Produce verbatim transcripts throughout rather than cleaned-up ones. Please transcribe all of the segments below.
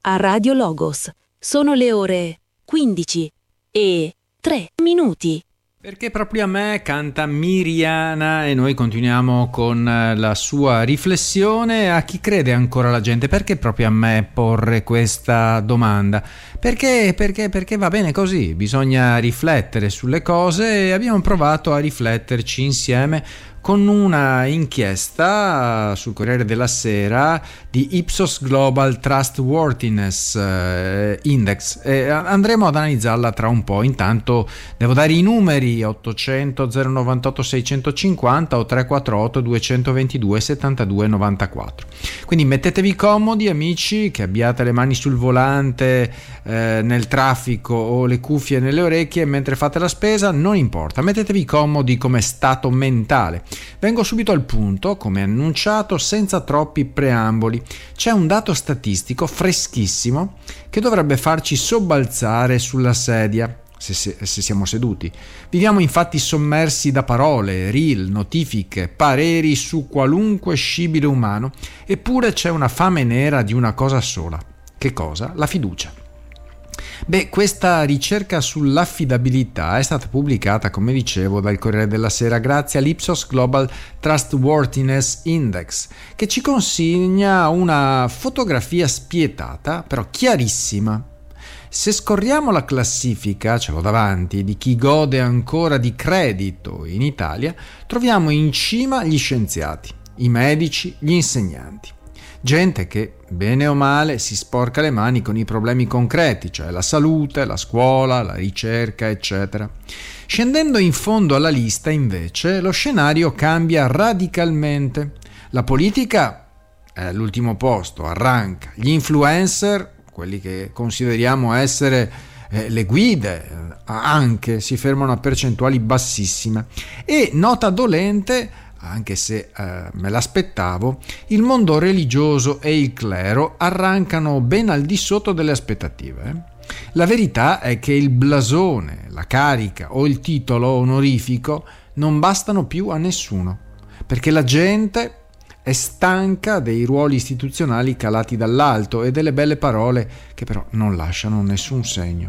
a Radio Logos. Sono le ore quindici e tre minuti. Perché proprio a me canta Miriana e noi continuiamo con la sua riflessione. A chi crede ancora la gente? Perché proprio a me porre questa domanda? Perché, perché, perché va bene così, bisogna riflettere sulle cose e abbiamo provato a rifletterci insieme con una inchiesta sul Corriere della Sera di Ipsos Global Trustworthiness Index. E andremo ad analizzarla tra un po'. Intanto devo dare i numeri: ottocento zero novantotto seicentocinquanta o tre quattro otto duecentoventidue settantadue novantaquattro. Quindi mettetevi comodi, amici, che abbiate le mani sul volante, eh, nel traffico o le cuffie nelle orecchie mentre fate la spesa, non importa, mettetevi comodi come stato mentale. Vengo subito al punto, come annunciato, senza troppi preamboli. C'è un dato statistico freschissimo che dovrebbe farci sobbalzare sulla sedia, se, se, se siamo seduti. Viviamo infatti sommersi da parole, reel, notifiche, pareri su qualunque scibile umano, eppure c'è una fame nera di una cosa sola. Che cosa? La fiducia. Beh, questa ricerca sull'affidabilità è stata pubblicata, come dicevo, dal Corriere della Sera grazie all'Ipsos Global Trustworthiness Index, che ci consegna una fotografia spietata, però chiarissima. Se scorriamo la classifica, ce l'ho davanti, di chi gode ancora di credito in Italia, troviamo in cima gli scienziati, i medici, gli insegnanti. Gente che, bene o male, si sporca le mani con i problemi concreti, cioè la salute, la scuola, la ricerca, eccetera. Scendendo in fondo alla lista, invece, lo scenario cambia radicalmente. La politica è all'ultimo posto, arranca. Gli influencer, quelli che consideriamo essere eh, le guide, eh, anche si fermano a percentuali bassissime. E, nota dolente, anche se eh, me l'aspettavo, il mondo religioso e il clero arrancano ben al di sotto delle aspettative. La verità è che il blasone, la carica o il titolo onorifico non bastano più a nessuno, perché la gente è stanca dei ruoli istituzionali calati dall'alto e delle belle parole che però non lasciano nessun segno.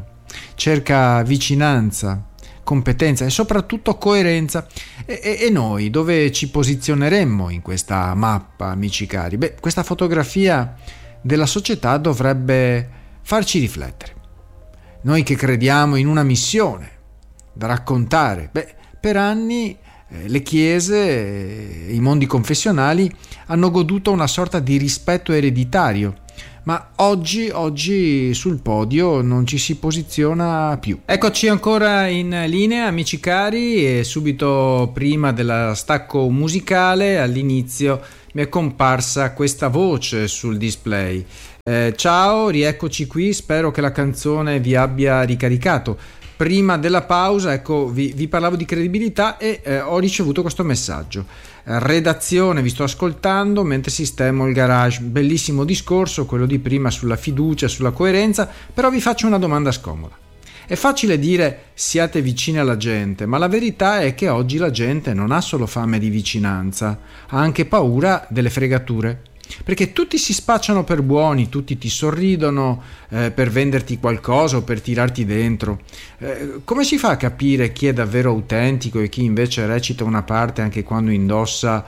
Cerca vicinanza, competenza e soprattutto coerenza. E, e, e noi dove ci posizioneremmo in questa mappa, amici cari? Beh, questa fotografia della società dovrebbe farci riflettere. Noi che crediamo in una missione da raccontare, beh, per anni eh, le chiese e i mondi confessionali hanno goduto una sorta di rispetto ereditario. Ma oggi, oggi sul podio non ci si posiziona più. Eccoci ancora in linea, amici cari, e subito prima della stacco musicale, all'inizio, mi è comparsa questa voce sul display. Eh, ciao, rieccoci qui, spero che la canzone vi abbia ricaricato. Prima della pausa, ecco, vi, vi parlavo di credibilità e eh, ho ricevuto questo messaggio. Redazione, vi sto ascoltando mentre sistemo il garage. Bellissimo discorso, quello di prima sulla fiducia, sulla coerenza, però vi faccio una domanda scomoda. È facile dire siate vicini alla gente, ma la verità è che oggi la gente non ha solo fame di vicinanza, ha anche paura delle fregature. Perché tutti si spacciano per buoni, tutti ti sorridono eh, per venderti qualcosa o per tirarti dentro. Eh, come si fa a capire chi è davvero autentico e chi invece recita una parte anche quando indossa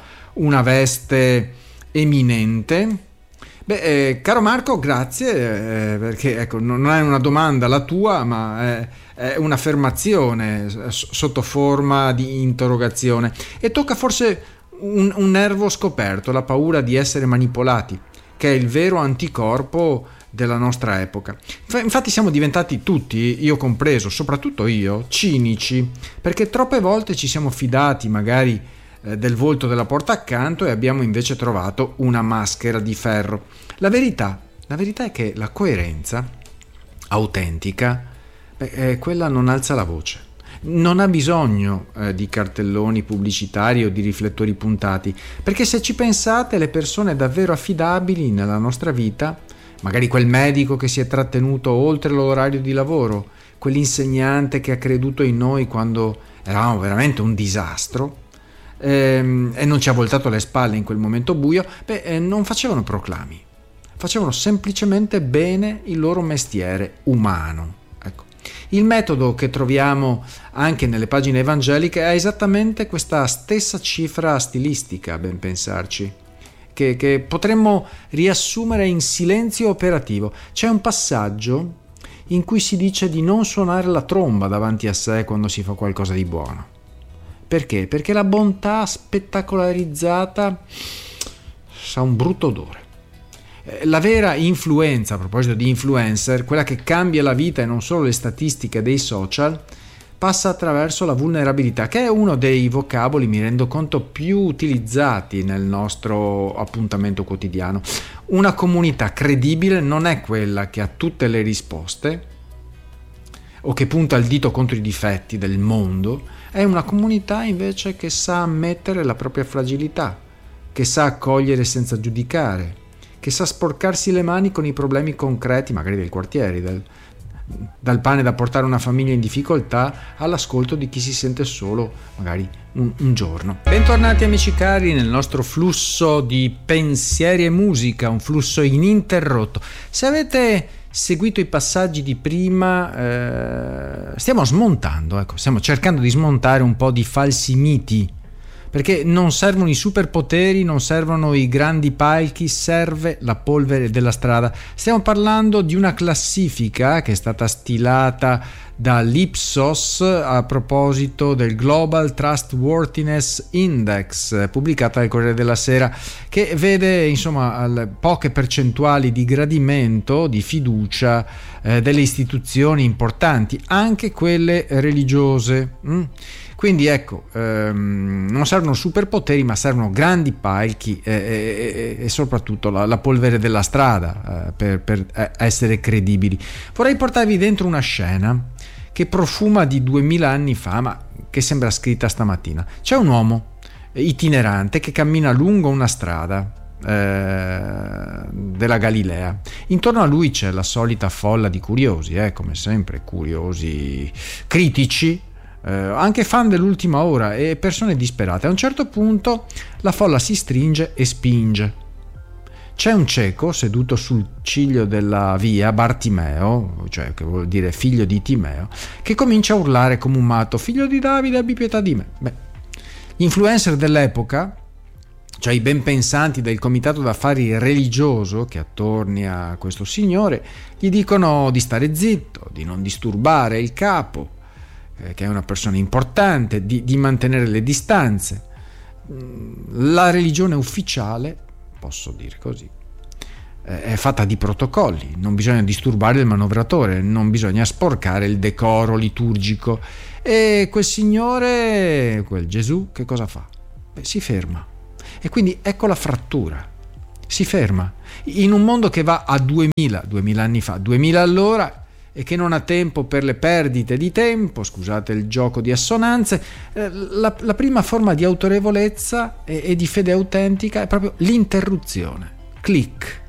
una veste eminente? Beh, eh, caro Marco, grazie, eh, perché ecco, non è una domanda la tua, ma è, è un'affermazione sotto forma di interrogazione e tocca forse Un, un nervo scoperto, la paura di essere manipolati, che è il vero anticorpo della nostra epoca. Infatti siamo diventati tutti, io compreso, soprattutto io, cinici, perché troppe volte ci siamo fidati magari eh, del volto della porta accanto e abbiamo invece trovato una maschera di ferro. La verità, la verità è che la coerenza autentica, beh, eh, quella non alza la voce. Non ha bisogno eh, di cartelloni pubblicitari o di riflettori puntati, perché se ci pensate, le persone davvero affidabili nella nostra vita, magari quel medico che si è trattenuto oltre l'orario di lavoro, quell'insegnante che ha creduto in noi quando eravamo veramente un disastro ehm, e non ci ha voltato le spalle in quel momento buio, beh, eh, non facevano proclami, facevano semplicemente bene il loro mestiere umano. Ecco. Il metodo che troviamo anche nelle pagine evangeliche ha esattamente questa stessa cifra stilistica, a ben pensarci, che, che potremmo riassumere in silenzio operativo. C'è un passaggio in cui si dice di non suonare la tromba davanti a sé quando si fa qualcosa di buono. Perché? Perché la bontà spettacolarizzata ha un brutto odore. La vera influenza, a proposito di influencer, quella che cambia la vita e non solo le statistiche dei social, passa attraverso la vulnerabilità, che è uno dei vocaboli, mi rendo conto, più utilizzati nel nostro appuntamento quotidiano. Una comunità credibile non è quella che ha tutte le risposte o che punta il dito contro i difetti del mondo, è una comunità invece che sa ammettere la propria fragilità, che sa accogliere senza giudicare, che sa sporcarsi le mani con i problemi concreti, magari del quartiere, del, dal pane da portare a una famiglia in difficoltà all'ascolto di chi si sente solo magari un, un giorno. Bentornati amici cari nel nostro flusso di pensieri e musica, un flusso ininterrotto. Se avete seguito i passaggi di prima, eh, stiamo smontando, ecco, stiamo cercando di smontare un po' di falsi miti, perché non servono i superpoteri, non servono i grandi palchi, serve la polvere della strada. Stiamo parlando di una classifica che è stata stilata dall'Ipsos a proposito del Global Trustworthiness Index, pubblicata dal Corriere della Sera, che vede insomma poche percentuali di gradimento, di fiducia eh, delle istituzioni importanti, anche quelle religiose. Mm? Quindi ecco, ehm, non servono superpoteri, ma servono grandi palchi e, e, e soprattutto la, la polvere della strada eh, per, per essere credibili. Vorrei portarvi dentro una scena che profuma di duemila anni fa, ma che sembra scritta stamattina. C'è un uomo itinerante che cammina lungo una strada eh, della Galilea. Intorno a lui c'è la solita folla di curiosi, eh, come sempre, curiosi critici, Eh, anche fan dell'ultima ora e persone disperate. A un certo punto la folla si stringe e spinge. C'è un cieco seduto sul ciglio della via, Bartimeo, cioè che vuol dire figlio di Timeo, che comincia a urlare come un matto: figlio di Davide, abbi pietà di me. Beh, gli influencer dell'epoca, cioè i ben pensanti del comitato d'affari religioso che attorni a questo signore, gli dicono di stare zitto, di non disturbare il capo, che è una persona importante, di, di mantenere le distanze. La religione ufficiale, posso dire così, è fatta di protocolli. Non bisogna disturbare il manovratore, non bisogna sporcare il decoro liturgico. E quel signore, quel Gesù, che cosa fa? Beh, si ferma. E quindi ecco la frattura. Si ferma. In un mondo che va a duemila, duemila anni fa, duemila all'ora, e che non ha tempo per le perdite di tempo, scusate il gioco di assonanze, eh, la, la prima forma di autorevolezza e, e di fede autentica è proprio l'interruzione. Click.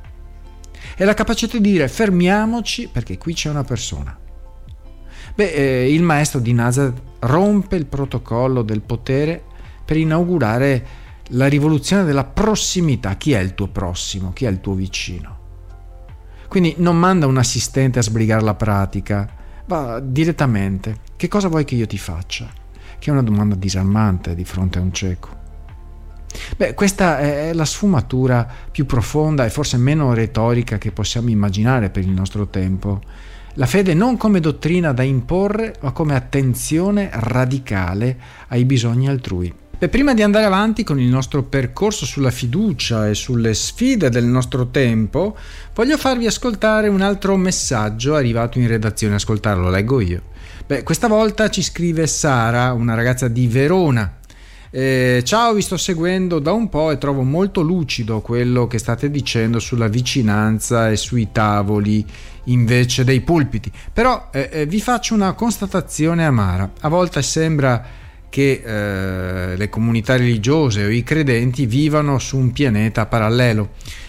È la capacità di dire: fermiamoci perché qui c'è una persona. Beh, eh, il maestro di Nazareth rompe il protocollo del potere per inaugurare la rivoluzione della prossimità. Chi è il tuo prossimo? Chi è il tuo vicino? Quindi non manda un assistente a sbrigare la pratica, va direttamente: che cosa vuoi che io ti faccia? Che è una domanda disarmante di fronte a un cieco. Beh, questa è la sfumatura più profonda e forse meno retorica che possiamo immaginare per il nostro tempo. La fede non come dottrina da imporre, ma come attenzione radicale ai bisogni altrui. Beh, prima di andare avanti con il nostro percorso sulla fiducia e sulle sfide del nostro tempo, voglio farvi ascoltare un altro messaggio arrivato in redazione. Ascoltarlo, leggo io. Beh, questa volta ci scrive Sara, una ragazza di Verona. Eh, ciao, vi sto seguendo da un po' e trovo molto lucido quello che state dicendo sulla vicinanza e sui tavoli invece dei pulpiti. Però eh, eh, vi faccio una constatazione amara. A volte sembra che eh, le comunità religiose o i credenti vivano su un pianeta parallelo.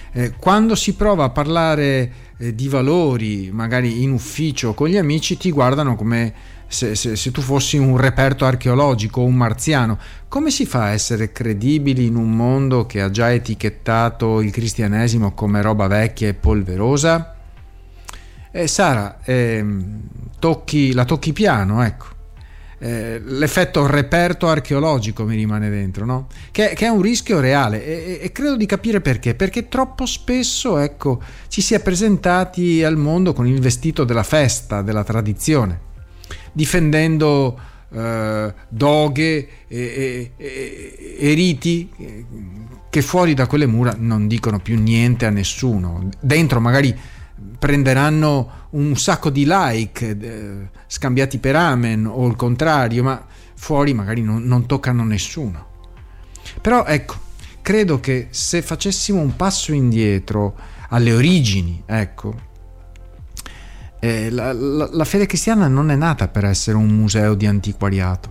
Eh, quando si prova a parlare eh, di valori, magari in ufficio con gli amici, ti guardano come se, se, se tu fossi un reperto archeologico o un marziano. Come si fa a essere credibili in un mondo che ha già etichettato il cristianesimo come roba vecchia e polverosa? Eh, Sara, eh, tocchi, la tocchi piano, ecco. Eh, l'effetto reperto archeologico mi rimane dentro, no? Che, che è un rischio reale e, e credo di capire perché. Perché troppo spesso, ecco, ci si è presentati al mondo con il vestito della festa, della tradizione, difendendo eh, doghe e, e, e, e riti che fuori da quelle mura non dicono più niente a nessuno. Dentro magari prenderanno un sacco di like eh, scambiati per amen o il contrario, ma fuori magari non, non toccano nessuno. Però ecco, credo che se facessimo un passo indietro alle origini, ecco, eh, la, la, la fede cristiana non è nata per essere un museo di antiquariato,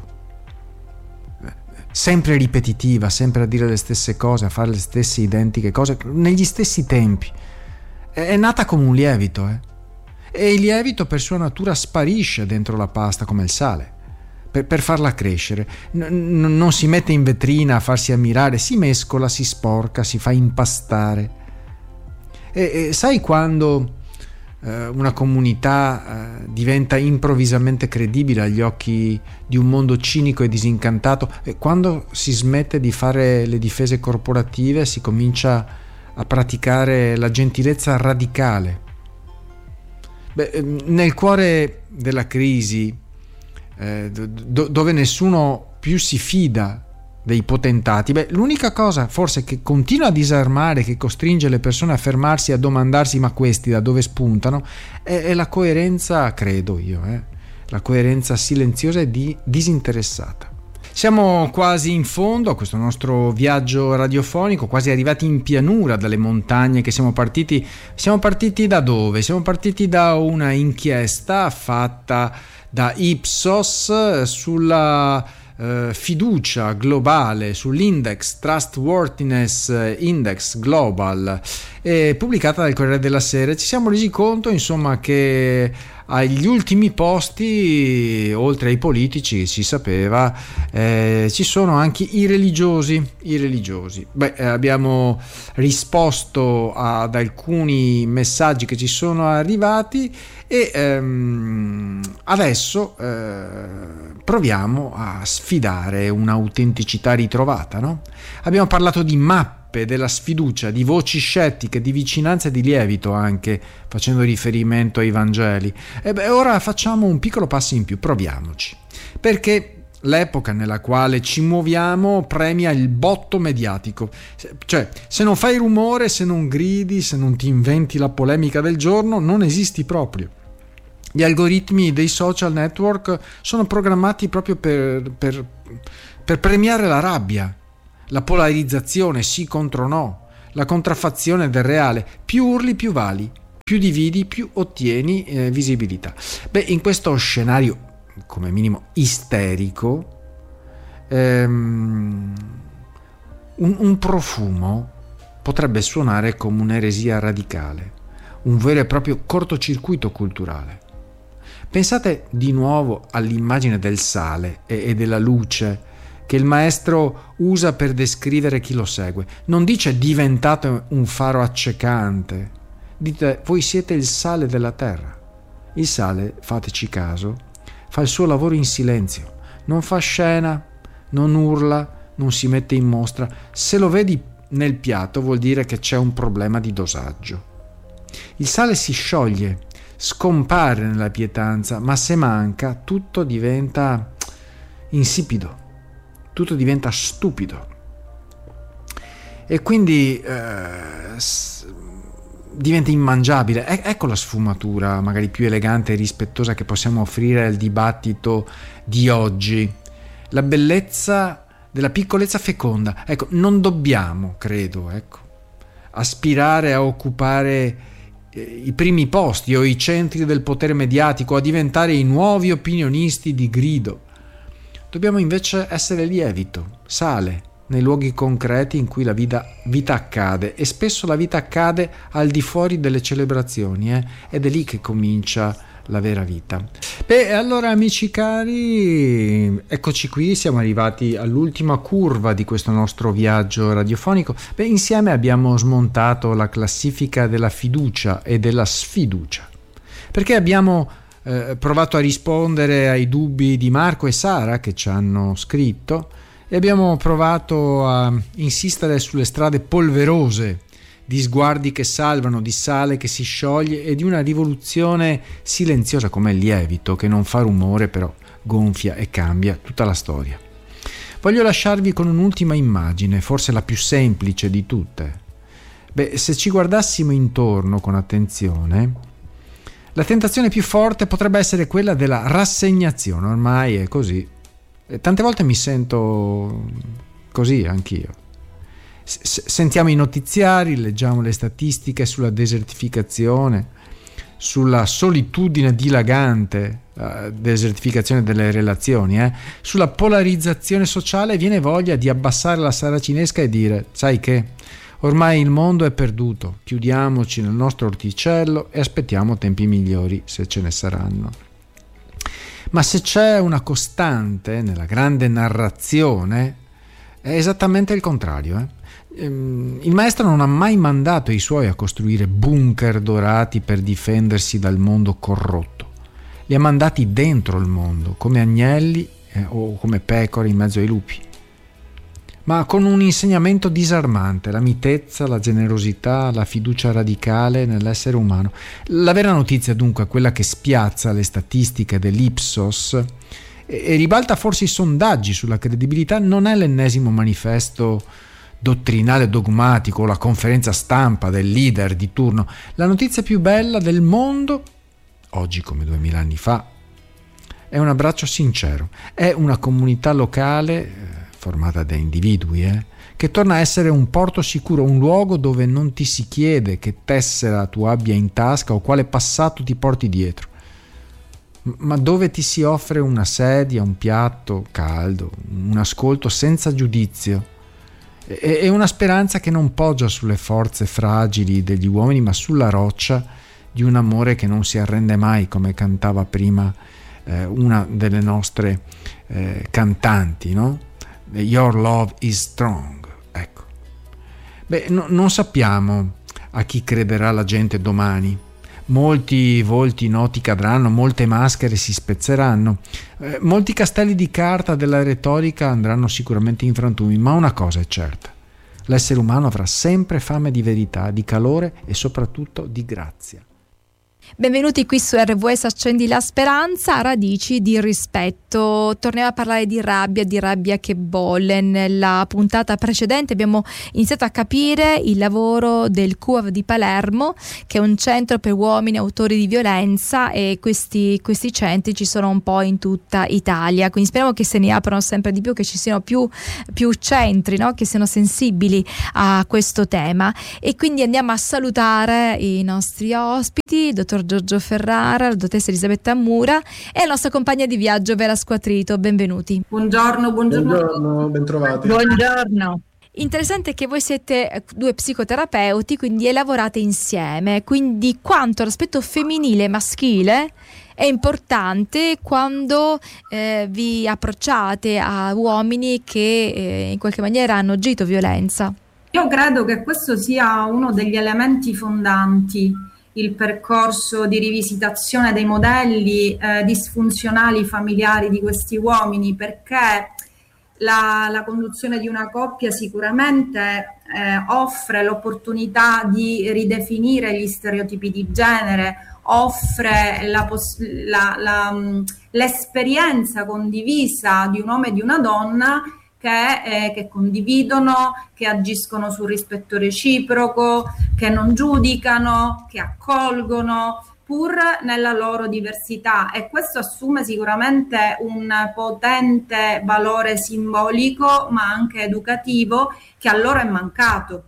sempre ripetitiva, sempre a dire le stesse cose, a fare le stesse identiche cose negli stessi tempi. È nata come un lievito, eh? E il lievito per sua natura sparisce dentro la pasta come il sale. Per, per farla crescere N- n- non si mette in vetrina a farsi ammirare, si mescola, si sporca, si fa impastare. E, e sai quando eh, una comunità eh, diventa improvvisamente credibile agli occhi di un mondo cinico e disincantato? E quando si smette di fare le difese corporative, si comincia a praticare la gentilezza radicale. Beh, nel cuore della crisi, eh, do, dove nessuno più si fida dei potentati, beh, l'unica cosa forse che continua a disarmare, che costringe le persone a fermarsi e a domandarsi ma questi da dove spuntano, è, è la coerenza, credo io, eh, la coerenza silenziosa e di, disinteressata. Siamo quasi in fondo a questo nostro viaggio radiofonico, quasi arrivati in pianura dalle montagne che siamo partiti. Siamo partiti da dove? Siamo partiti da una inchiesta fatta da Ipsos sulla eh, fiducia globale, sull'index Trustworthiness Index Global, eh, pubblicata dal Corriere della Sera. Ci siamo resi conto, insomma, che agli ultimi posti, oltre ai politici, si sapeva, eh, ci sono anche i religiosi. I religiosi. Beh, eh, abbiamo risposto ad alcuni messaggi che ci sono arrivati e ehm, adesso eh, proviamo a sfidare un'autenticità ritrovata, no? Abbiamo parlato di mappe della sfiducia, di voci scettiche, di vicinanza e di lievito, anche facendo riferimento ai Vangeli. E beh, ora facciamo un piccolo passo in più, proviamoci, perché l'epoca nella quale ci muoviamo premia il botto mediatico. Cioè, se non fai rumore, se non gridi, se non ti inventi la polemica del giorno, non esisti proprio. Gli algoritmi dei social network sono programmati proprio per, per, per premiare la rabbia, la polarizzazione sì contro no, la contraffazione del reale. Più urli più vali, più dividi più ottieni eh, visibilità. Beh, in questo scenario come minimo isterico, ehm, un, un profumo potrebbe suonare come un'eresia radicale, un vero e proprio cortocircuito culturale. Pensate di nuovo all'immagine del sale e, e della luce che il maestro usa per descrivere chi lo segue. Non dice diventate un faro accecante, dite voi siete il sale della terra. Il sale, fateci caso, fa il suo lavoro in silenzio, non fa scena, non urla, non si mette in mostra. Se lo vedi nel piatto vuol dire che c'è un problema di dosaggio. Il sale si scioglie, scompare nella pietanza, ma se manca tutto diventa insipido. Tutto diventa stupido e quindi eh, s- diventa immangiabile. E- ecco la sfumatura magari più elegante e rispettosa che possiamo offrire al dibattito di oggi, la bellezza della piccolezza feconda. Ecco, non dobbiamo, credo, ecco, aspirare a occupare eh, i primi posti o i centri del potere mediatico, a diventare i nuovi opinionisti di grido. Dobbiamo invece essere lievito, sale, nei luoghi concreti in cui la vita, vita accade, e spesso la vita accade al di fuori delle celebrazioni, eh? ed è lì che comincia la vera vita. Beh, allora amici cari, eccoci qui, siamo arrivati all'ultima curva di questo nostro viaggio radiofonico. Beh, insieme abbiamo smontato la classifica della fiducia e della sfiducia, perché abbiamo eh, provato a rispondere ai dubbi di Marco e Sara che ci hanno scritto, e abbiamo provato a insistere sulle strade polverose di sguardi che salvano, di sale che si scioglie e di una rivoluzione silenziosa come il lievito, che non fa rumore però gonfia e cambia tutta la storia. Voglio lasciarvi con un'ultima immagine, forse la più semplice di tutte. Beh, se ci guardassimo intorno con attenzione, la tentazione più forte potrebbe essere quella della rassegnazione. Ormai è così. E tante volte mi sento così anch'io. S- sentiamo i notiziari, leggiamo le statistiche sulla desertificazione, sulla solitudine dilagante, uh, desertificazione delle relazioni, eh? sulla polarizzazione sociale, viene voglia di abbassare la saracinesca e dire: sai che? Ormai il mondo è perduto, chiudiamoci nel nostro orticello e aspettiamo tempi migliori, se ce ne saranno. Ma se c'è una costante nella grande narrazione, è esattamente il contrario. Eh? Il maestro non ha mai mandato i suoi a costruire bunker dorati per difendersi dal mondo corrotto. Li ha mandati dentro il mondo, come agnelli eh, o come pecore in mezzo ai lupi. Ma con un insegnamento disarmante: la mitezza, la generosità, la fiducia radicale nell'essere umano. La vera notizia dunque è quella che spiazza le statistiche dell'Ipsos e, e ribalta forse i sondaggi sulla credibilità. Non è l'ennesimo manifesto dottrinale dogmatico o la conferenza stampa del leader di turno. La notizia più bella del mondo, oggi come duemila anni fa, è un abbraccio sincero, è una comunità locale formata da individui, eh, che torna a essere un porto sicuro, un luogo dove non ti si chiede che tessera tu abbia in tasca o quale passato ti porti dietro, ma dove ti si offre una sedia, un piatto caldo, un ascolto senza giudizio e, e una speranza che non poggia sulle forze fragili degli uomini, ma sulla roccia di un amore che non si arrende mai, come cantava prima eh, una delle nostre eh, cantanti, no? Your love is strong. Ecco. Beh, no, non sappiamo a chi crederà la gente domani. Molti volti noti cadranno, molte maschere si spezzeranno, eh, molti castelli di carta della retorica andranno sicuramente in frantumi, ma una cosa è certa: l'essere umano avrà sempre fame di verità, di calore e soprattutto di grazia. Benvenuti qui su R V S Accendi la Speranza, radici di rispetto. Torniamo a parlare di rabbia, di rabbia che bolle. Nella puntata precedente abbiamo iniziato a capire il lavoro del C U A V di Palermo, che è un centro per uomini autori di violenza, e questi, questi centri ci sono un po' in tutta Italia, quindi speriamo che se ne aprano sempre di più, che ci siano più, più centri, no? Che siano sensibili a questo tema. E quindi andiamo a salutare i nostri ospiti, il dottor Giorgio Ferrara, la dottoressa Elisabetta Mura e la nostra compagna di viaggio Vera Squatrito. Benvenuti. Buongiorno, buongiorno. Buongiorno, bentrovati. Buongiorno. Interessante che voi siete due psicoterapeuti, quindi lavorate insieme, quindi quanto l'aspetto femminile e maschile è importante quando eh, vi approcciate a uomini che eh, in qualche maniera hanno agito violenza. Io credo che questo sia uno degli elementi fondanti, il percorso di rivisitazione dei modelli eh, disfunzionali familiari di questi uomini, perché la, la conduzione di una coppia sicuramente eh, offre l'opportunità di ridefinire gli stereotipi di genere, offre la poss- la, la, l'esperienza condivisa di un uomo e di una donna Che, eh, che condividono, che agiscono sul rispetto reciproco, che non giudicano, che accolgono, pur nella loro diversità, e questo assume sicuramente un potente valore simbolico ma anche educativo che a loro è mancato.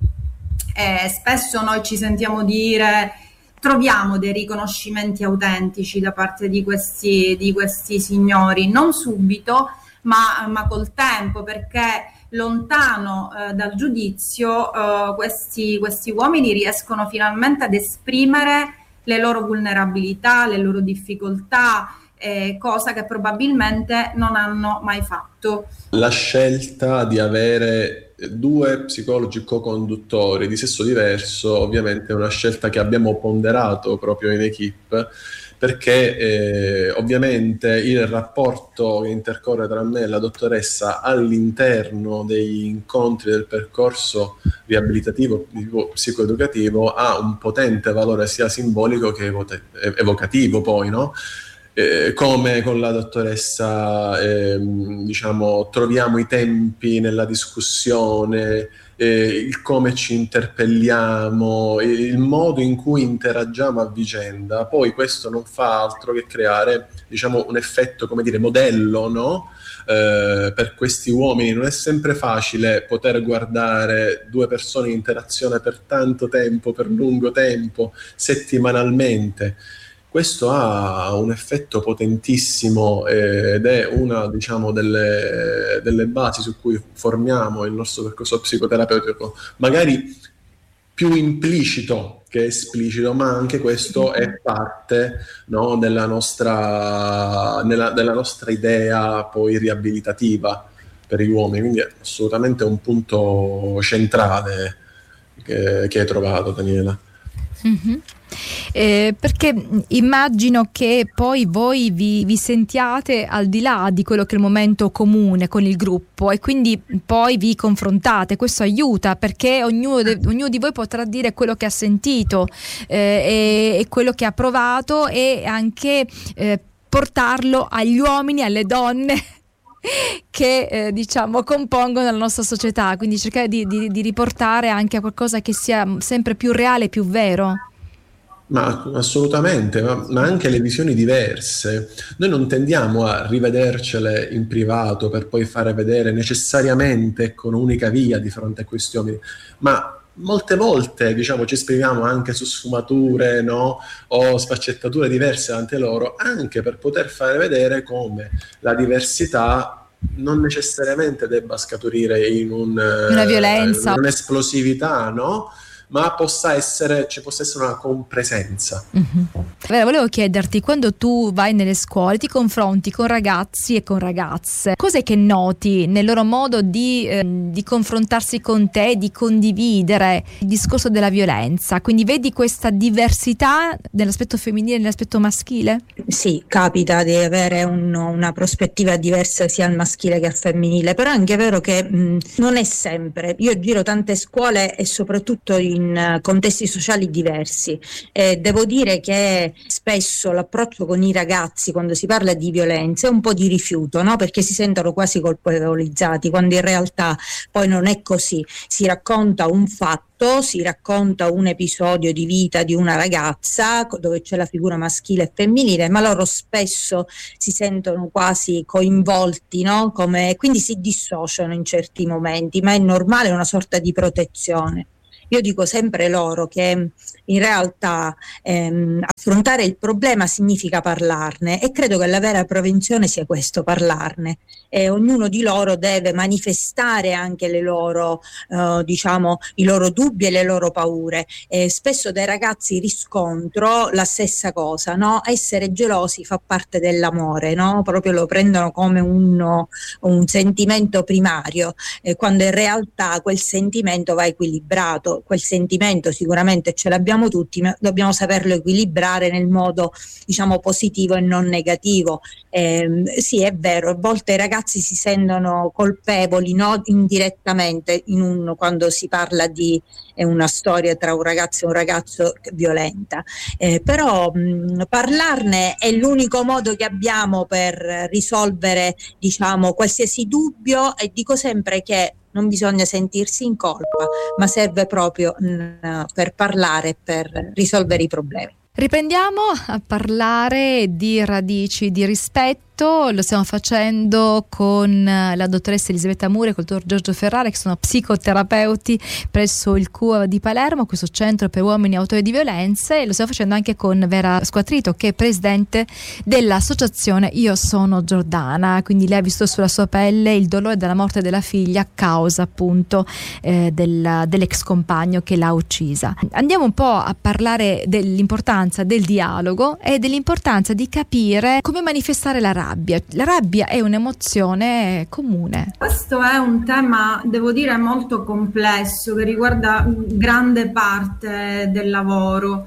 Eh, spesso noi ci sentiamo dire, troviamo dei riconoscimenti autentici da parte di questi, di questi signori, non subito, Ma, ma col tempo, perché lontano eh, dal giudizio, eh, questi, questi uomini riescono finalmente ad esprimere le loro vulnerabilità, le loro difficoltà, eh, cosa che probabilmente non hanno mai fatto. La scelta di avere due psicologi co-conduttori di sesso diverso ovviamente è una scelta che abbiamo ponderato proprio in equipe, perché eh, ovviamente il rapporto che intercorre tra me e la dottoressa all'interno degli incontri del percorso riabilitativo psicoeducativo ha un potente valore sia simbolico che evocativo poi, no? Eh, come con la dottoressa eh, diciamo troviamo i tempi nella discussione, eh, il come ci interpelliamo, il modo in cui interagiamo a vicenda, poi questo non fa altro che creare, diciamo, un effetto, come dire, modello, no? Eh, per questi uomini non è sempre facile poter guardare due persone in interazione per tanto tempo, per lungo tempo, settimanalmente. Questo ha un effetto potentissimo eh, ed è una, diciamo, delle, delle basi su cui formiamo il nostro percorso psicoterapeutico, magari più implicito che esplicito, ma anche questo è parte, no, della nostra, nella, della nostra idea poi riabilitativa per gli uomini, quindi è assolutamente un punto centrale che, che hai trovato, Daniela. Mm-hmm. Eh, perché immagino che poi voi vi, vi sentiate al di là di quello che è il momento comune con il gruppo e quindi poi vi confrontate. Questo aiuta, perché ognuno, de, ognuno di voi potrà dire quello che ha sentito eh, e, e quello che ha provato, e anche eh, portarlo agli uomini, alle donne che eh, diciamo compongono la nostra società, quindi cercare di, di, di riportare anche a qualcosa che sia sempre più reale, più vero. Ma assolutamente, ma, ma anche le visioni diverse. Noi non tendiamo a rivedercele in privato per poi fare vedere necessariamente con un'unica via di fronte a questi uomini, ma molte volte, diciamo, ci esprimiamo anche su sfumature, no? O sfaccettature diverse davanti a loro, anche per poter fare vedere come la diversità non necessariamente debba scaturire in un, una violenza, in un'esplosività, no? Ma possa essere, ci possa essere una compresenza. Mm-hmm. Allora, volevo chiederti, quando tu vai nelle scuole, ti confronti con ragazzi e con ragazze, cos'è che noti nel loro modo di, eh, di confrontarsi con te, di condividere il discorso della violenza? Quindi vedi questa diversità nell'aspetto femminile e nell'aspetto maschile? Sì, capita di avere un, una prospettiva diversa sia al maschile che al femminile, però è anche vero che mh, non è sempre. Io giro tante scuole e soprattutto in in contesti sociali diversi, e devo dire che spesso l'approccio con i ragazzi quando si parla di violenza è un po' di rifiuto, no? Perché si sentono quasi colpevolizzati, quando in realtà poi non è così. Si racconta un fatto, si racconta un episodio di vita di una ragazza dove c'è la figura maschile e femminile, ma loro spesso si sentono quasi coinvolti, no? Come, quindi si dissociano in certi momenti, ma è normale, è una sorta di protezione. Io dico sempre loro che in realtà ehm, affrontare il problema significa parlarne, e credo che la vera prevenzione sia questo, parlarne, e ognuno di loro deve manifestare anche le loro, eh, diciamo, i loro dubbi e le loro paure. E spesso dai ragazzi riscontro la stessa cosa, no? Essere gelosi fa parte dell'amore, no? Proprio lo prendono come un, un sentimento primario, eh, quando in realtà quel sentimento va equilibrato. Quel sentimento sicuramente ce l'abbiamo tutti, ma dobbiamo saperlo equilibrare nel modo, diciamo, positivo e non negativo. Eh, sì, è vero, a volte i ragazzi si sentono colpevoli, no? Indirettamente in un, quando si parla di eh, una storia tra un ragazzo e un ragazzo violenta, eh, però mh, parlarne è l'unico modo che abbiamo per risolvere, diciamo, qualsiasi dubbio, e dico sempre che non bisogna sentirsi in colpa, ma serve proprio mh, per parlare, per risolvere i problemi. Riprendiamo a parlare di radici di rispetto rispetto, lo stiamo facendo con la dottoressa Elisabetta Muri e col dottor Giorgio Ferrara, che sono psicoterapeuti presso il C U A di Palermo, questo centro per uomini autori di violenze, e lo stiamo facendo anche con Vera Squattrito, che è presidente dell'associazione Io Sono Giordana. Quindi lei ha visto sulla sua pelle il dolore della morte della figlia a causa appunto eh, del, dell'ex compagno che l'ha uccisa. Andiamo un po' a parlare dell'importanza del dialogo e dell'importanza di capire come manifestare la rabbia. La rabbia è un'emozione comune. Questo è un tema, devo dire, molto complesso, che riguarda grande parte del lavoro.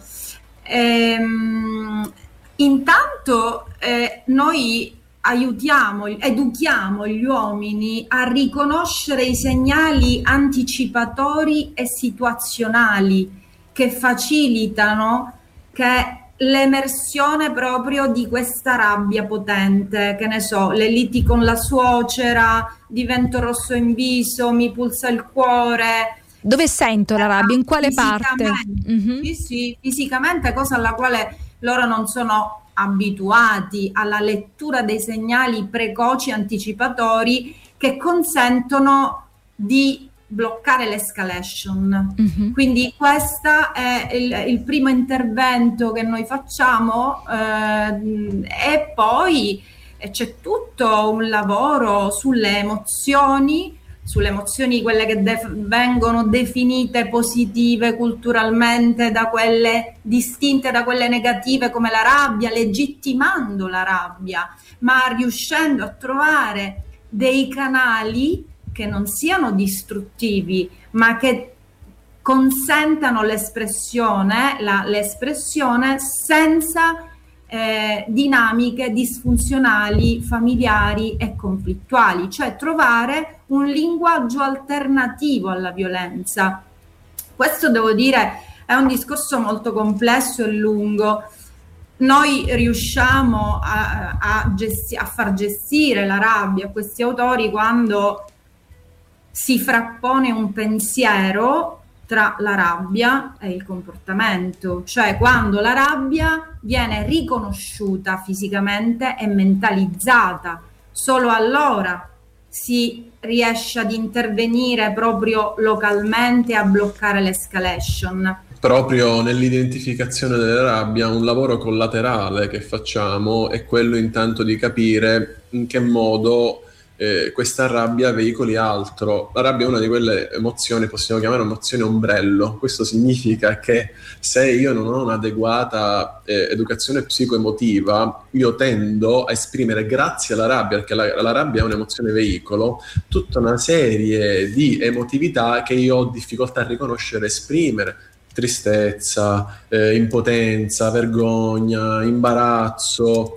Ehm, intanto eh, noi aiutiamo, educhiamo gli uomini a riconoscere i segnali anticipatori e situazionali che facilitano che l'emersione proprio di questa rabbia potente, che ne so, le liti con la suocera, divento rosso in viso, mi pulsa il cuore. Dove sento la rabbia? In quale parte? Mm-hmm. Sì, sì, fisicamente, cosa alla quale loro non sono abituati, alla lettura dei segnali precoci anticipatori che consentono di bloccare l'escalation. Mm-hmm. Quindi questo è il, il primo intervento che noi facciamo, eh, e poi c'è tutto un lavoro sulle emozioni, sulle emozioni quelle che def- vengono definite positive culturalmente da quelle distinte da quelle negative come la rabbia, legittimando la rabbia, ma riuscendo a trovare dei canali che non siano distruttivi, ma che consentano l'espressione, la, l'espressione senza eh, dinamiche disfunzionali, familiari e conflittuali, cioè trovare un linguaggio alternativo alla violenza. Questo, devo dire, è un discorso molto complesso e lungo. Noi riusciamo a, a, gesti- a far gestire la rabbia a questi autori quando si frappone un pensiero tra la rabbia e il comportamento, cioè quando la rabbia viene riconosciuta fisicamente e mentalizzata. Solo allora si riesce ad intervenire proprio localmente a bloccare l'escalation. Proprio nell'identificazione della rabbia, un lavoro collaterale che facciamo è quello intanto di capire in che modo eh, questa rabbia veicoli altro. La rabbia è una di quelle emozioni, possiamo chiamare emozione ombrello. Questo significa che se io non ho un'adeguata eh, educazione psicoemotiva, io tendo a esprimere, grazie alla rabbia, perché la, la rabbia è un'emozione veicolo, tutta una serie di emotività che io ho difficoltà a riconoscere e esprimere. Tristezza, eh, impotenza, vergogna, imbarazzo.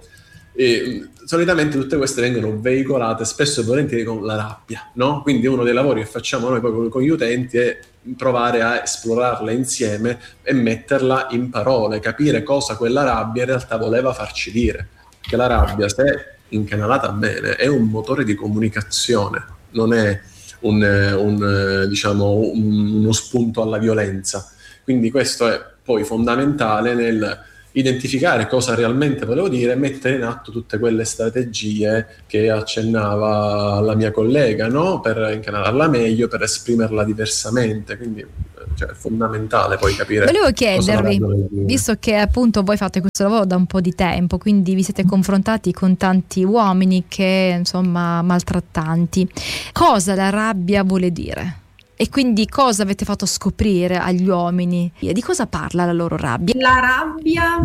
E solitamente tutte queste vengono veicolate spesso e volentieri con la rabbia, no? Quindi uno dei lavori che facciamo noi poi con, con gli utenti è provare a esplorarla insieme e metterla in parole, capire cosa quella rabbia in realtà voleva farci dire. Che la rabbia, se incanalata bene, è un motore di comunicazione, non è un, un, diciamo, un, uno spunto alla violenza. Quindi questo è poi fondamentale nel identificare cosa realmente volevo dire e mettere in atto tutte quelle strategie che accennava la mia collega, no? Per incanalarla meglio, per esprimerla diversamente. Quindi cioè, è fondamentale poi capire. Volevo chiedervi, visto che appunto voi fate questo lavoro da un po' di tempo, quindi vi siete confrontati con tanti uomini che insomma maltrattanti, cosa la rabbia vuole dire? E quindi cosa avete fatto scoprire agli uomini? Di cosa parla la loro rabbia? La rabbia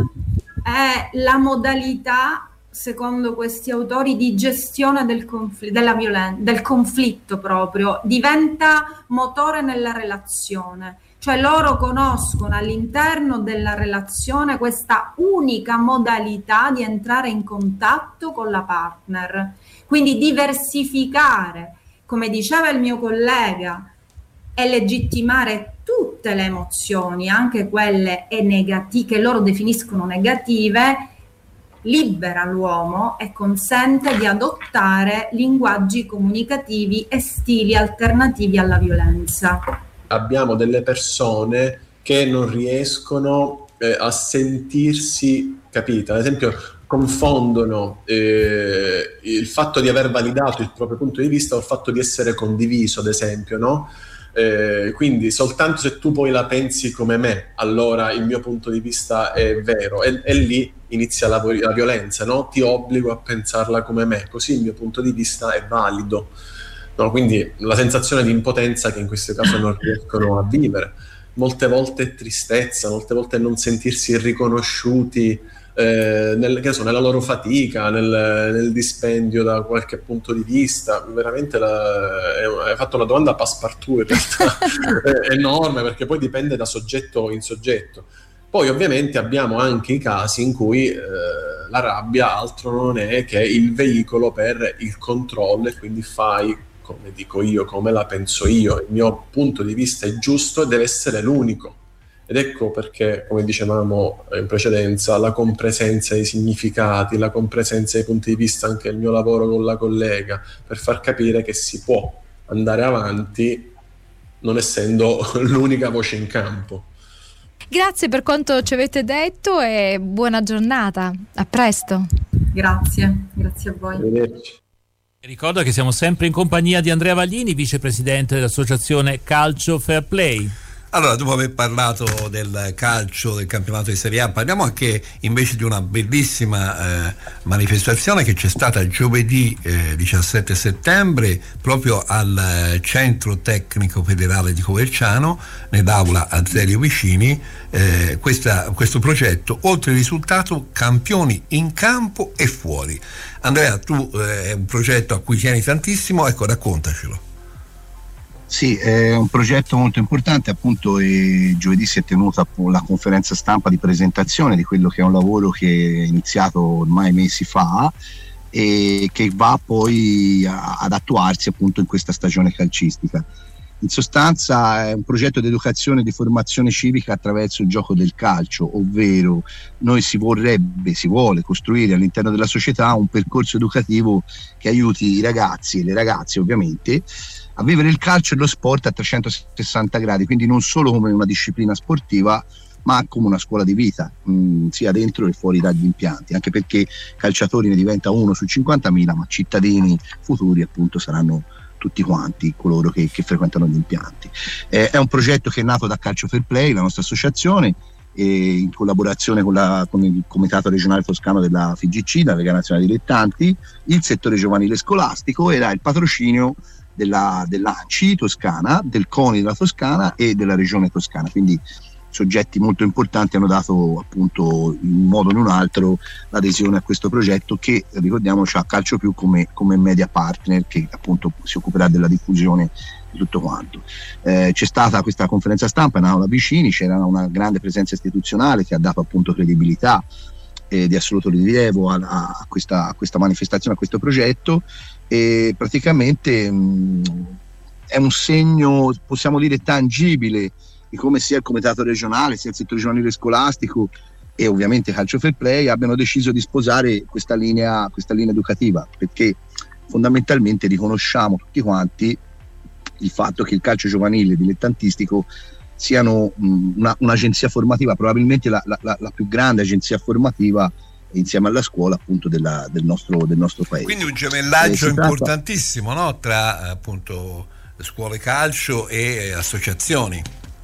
è la modalità, secondo questi autori, di gestione del, confl- della violen- del conflitto proprio. Diventa motore nella relazione. Cioè loro conoscono all'interno della relazione questa unica modalità di entrare in contatto con la partner. Quindi diversificare, come diceva il mio collega, e legittimare tutte le emozioni, anche quelle negative, che loro definiscono negative, libera l'uomo e consente di adottare linguaggi comunicativi e stili alternativi alla violenza. Abbiamo delle persone che non riescono eh, a sentirsi capite. Ad esempio, confondono eh, il fatto di aver validato il proprio punto di vista o il fatto di essere condiviso, ad esempio, no? Eh, quindi soltanto se tu poi la pensi come me, allora il mio punto di vista è vero, e, e lì inizia la, la violenza, no? Ti obbligo a pensarla come me, così il mio punto di vista è valido, no? Quindi la sensazione di impotenza che in questo caso non riescono a vivere, molte volte è tristezza, molte volte è non sentirsi riconosciuti Eh, nel, che so, nella loro fatica, nel, nel dispendio da qualche punto di vista. Veramente la, hai fatto una domanda passepartout, in realtà è enorme, perché poi dipende da soggetto in soggetto. Poi ovviamente abbiamo anche i casi in cui eh, la rabbia altro non è che il veicolo per il controllo, e quindi fai come dico io, come la penso io, il mio punto di vista è giusto e deve essere l'unico. Ed ecco perché, come dicevamo in precedenza, la compresenza dei significati, la compresenza dei punti di vista, anche il mio lavoro con la collega, per far capire che si può andare avanti non essendo l'unica voce in campo. Grazie per quanto ci avete detto e buona giornata. A presto. Grazie, grazie a voi. Arrivederci. Ricordo che siamo sempre in compagnia di Andrea Vaglini, vicepresidente dell'associazione Calcio Fair Play. Allora, dopo aver parlato del calcio, del campionato di Serie A, parliamo anche invece di una bellissima eh, manifestazione che c'è stata giovedì eh, diciassette settembre proprio al Centro Tecnico Federale di Coverciano, nell'aula Azeglio Vicini. Eh, questa, questo progetto, oltre al risultato campioni in campo e fuori. Andrea, tu eh, è un progetto a cui tieni tantissimo, ecco, raccontacelo. Sì, è un progetto molto importante, appunto, e giovedì si è tenuta la conferenza stampa di presentazione di quello che è un lavoro che è iniziato ormai mesi fa e che va poi a, ad attuarsi appunto in questa stagione calcistica. In sostanza è un progetto di educazione e di formazione civica attraverso il gioco del calcio, ovvero noi si vorrebbe, si vuole costruire all'interno della società un percorso educativo che aiuti i ragazzi e le ragazze ovviamente a vivere il calcio e lo sport a trecentosessanta gradi, quindi non solo come una disciplina sportiva ma come una scuola di vita, mh, sia dentro che fuori dagli impianti, anche perché calciatori ne diventa uno su cinquantamila, ma cittadini futuri appunto saranno tutti quanti coloro che, che frequentano gli impianti. Eh, è un progetto che è nato da Calcio Fair Play, la nostra associazione, e in collaborazione con, la, con il Comitato Regionale Toscano della F G C, la Lega Nazionale Dilettanti, il settore giovanile scolastico era il patrocinio della, dell'ANCI Toscana, del CONI della Toscana e della Regione Toscana, quindi soggetti molto importanti hanno dato appunto in un modo o in un altro l'adesione a questo progetto che, ricordiamo, ha Calcio Più come, come media partner che appunto si occuperà della diffusione di tutto quanto. Eh, c'è stata questa conferenza stampa in aula Vicini, c'era una grande presenza istituzionale che ha dato appunto credibilità eh, di assoluto rilievo a, a, questa, a questa manifestazione, a questo progetto, e praticamente mh, è un segno, possiamo dire, tangibile di come sia il comitato regionale, sia il settore giovanile scolastico e ovviamente Calcio Fair Play abbiano deciso di sposare questa linea, questa linea educativa, perché fondamentalmente riconosciamo tutti quanti il fatto che il calcio giovanile dilettantistico siano mh, una, un'agenzia formativa, probabilmente la, la, la più grande agenzia formativa insieme alla scuola appunto della, del, nostro, del nostro paese. Quindi un gemellaggio eh, importantissimo, no? Tra appunto scuole calcio e associazioni.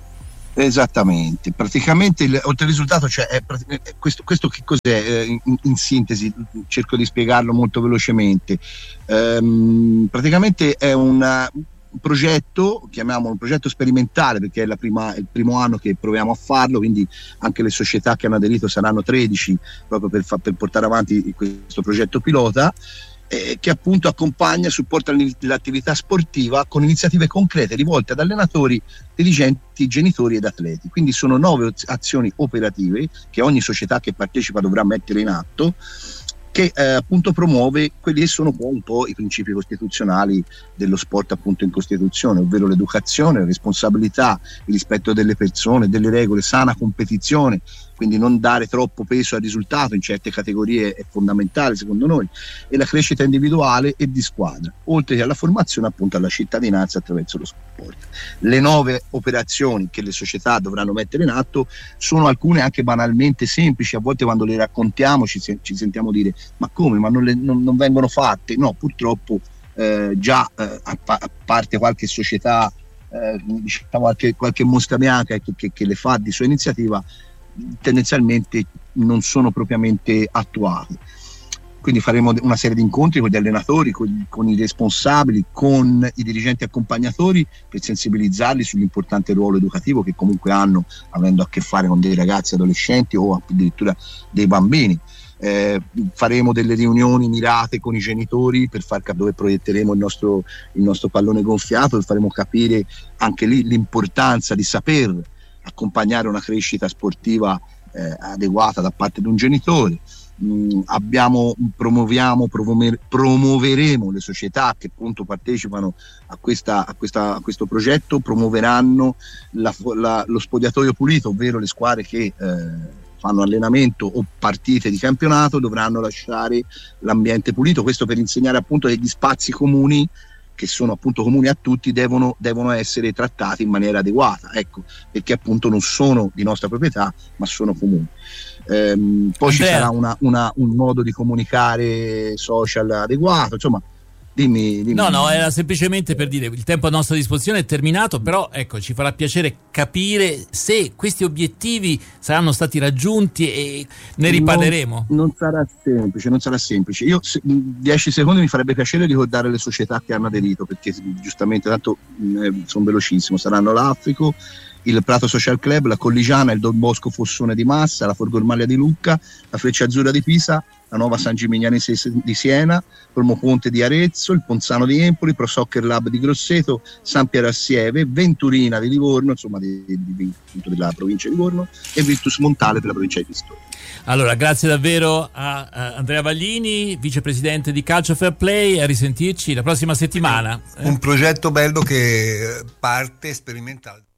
Esattamente, praticamente il, oltre al risultato cioè, è, è, questo, questo che cos'è eh, in, in sintesi, cerco di spiegarlo molto velocemente. Ehm, praticamente è una, un progetto, chiamiamolo un progetto sperimentale perché è, la prima, è il primo anno che proviamo a farlo, quindi anche le società che hanno aderito saranno tredici proprio per, fa, per portare avanti questo progetto pilota. Eh, che appunto accompagna e supporta l'attività sportiva con iniziative concrete rivolte ad allenatori, dirigenti, genitori ed atleti. Quindi sono nove azioni operative che ogni società che partecipa dovrà mettere in atto, che eh, appunto promuove quelli che sono un po' i principi costituzionali dello sport appunto in Costituzione, ovvero l'educazione, la responsabilità, il rispetto delle persone, delle regole, sana competizione, quindi non dare troppo peso al risultato in certe categorie è fondamentale secondo noi, e la crescita individuale e di squadra, oltre che alla formazione appunto alla cittadinanza attraverso lo sport. Le nuove operazioni che le società dovranno mettere in atto sono alcune anche banalmente semplici, a volte quando le raccontiamo ci, ci sentiamo dire ma come, ma non, le, non, non vengono fatte? No, purtroppo eh, già eh, a, pa- a parte qualche società, eh, diciamo qualche, qualche mosca bianca che, che, che le fa di sua iniziativa, tendenzialmente non sono propriamente attuati. Quindi faremo una serie di incontri con gli allenatori, con, con i responsabili, con i dirigenti accompagnatori, per sensibilizzarli sull'importante ruolo educativo che comunque hanno, avendo a che fare con dei ragazzi adolescenti o addirittura dei bambini. Eh, faremo delle riunioni mirate con i genitori per far capire, dove proietteremo il nostro, il nostro pallone gonfiato, e faremo capire anche lì l'importanza di saper accompagnare una crescita sportiva eh, adeguata da parte di un genitore. Mm, abbiamo, promuoviamo, promover, promuoveremo le società che appunto partecipano a, questa, a, questa, a questo progetto, promuoveranno la, la, lo spogliatoio pulito, ovvero le squadre che eh, fanno allenamento o partite di campionato dovranno lasciare l'ambiente pulito, questo per insegnare appunto che gli spazi comuni, che sono appunto comuni a tutti, devono, devono essere trattati in maniera adeguata, ecco, perché appunto non sono di nostra proprietà ma sono comuni. Ehm, poi Andrea, ci sarà una, una, un modo di comunicare social adeguato, insomma. Dimmi, dimmi. No, no, era semplicemente per dire, il tempo a nostra disposizione è terminato, però ecco, ci farà piacere capire se questi obiettivi saranno stati raggiunti e ne riparleremo. Non, non sarà semplice, non sarà semplice. Io in dieci secondi mi farebbe piacere ricordare le società che hanno aderito, perché giustamente tanto eh, sono velocissimo, saranno l'Africo, il Prato Social Club, la Colligiana, il Don Bosco Fossone di Massa, la Forgormaglia di Lucca, la Freccia Azzurra di Pisa, la Nuova San Gimignanese di Siena, Promoponte di Arezzo, il Ponzano di Empoli, Pro Soccer Lab di Grosseto, San Piero Assieve, Venturina di Livorno, insomma di, di, di, della provincia di Livorno, e Virtus Montale per la provincia di Pistoia. Allora, grazie davvero a, a Andrea Vallini, vicepresidente di Calcio Fair Play, a risentirci la prossima settimana. Un progetto bello che parte sperimentale.